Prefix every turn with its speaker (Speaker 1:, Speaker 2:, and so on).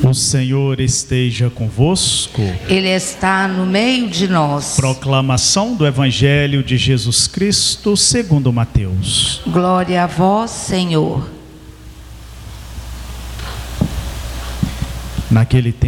Speaker 1: O Senhor esteja convosco.
Speaker 2: Ele está no meio de nós.
Speaker 1: Proclamação do Evangelho de Jesus Cristo segundo Mateus.
Speaker 2: Glória a vós, Senhor.
Speaker 1: Naquele tempo,